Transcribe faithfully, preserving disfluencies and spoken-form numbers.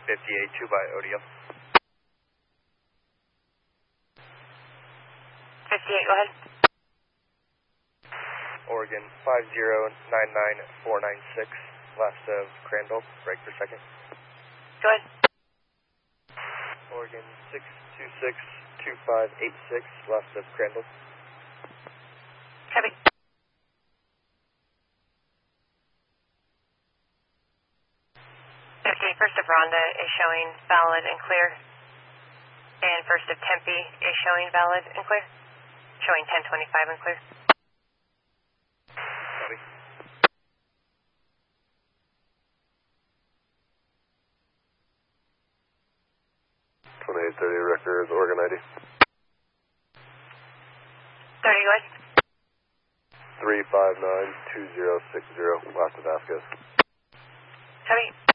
fifty-eight, two by O D M. fifty-eight, go ahead. Oregon five zero nine nine four nine six, left of Crandall, break per second. Go ahead. Oregon six two six two five eight six, left of Crandall. Copy. Okay, first of Rhonda is showing valid and clear. And first of Tempe is showing valid and clear. Showing ten twenty-five and clear. Copy. twenty-eight thirty records, Oregon I D. thirty, go ahead. three five nine two zero six zero, left of Vasquez. Copy.